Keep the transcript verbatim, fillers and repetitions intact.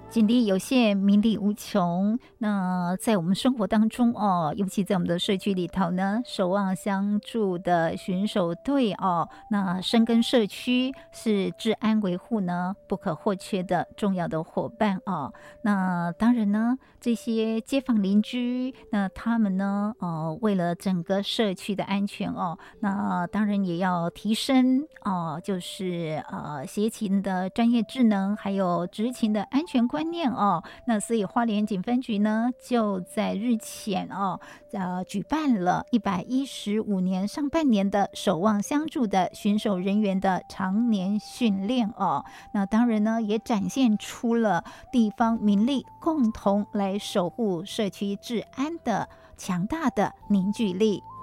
警力有限，民力无穷。那在我们生活当中哦，尤其在我们的社区里头呢，守望相助的巡守队哦，那深耕社区是治安维护呢不可或缺的重要的伙伴哦。那当然呢，这些街坊邻居，那他们呢，呃，为了整个社区的安全哦，那当然也要提升哦，就是呃协勤的专业智能，还有执勤的安全观念哦。那所以花莲警分局呢，就在日前哦，呃，举办了一百一十五年上半年的守望相助的巡守人员的常年训练哦。那当然呢，也展现出了地方民力共同来守护社区治安的强大的凝聚力。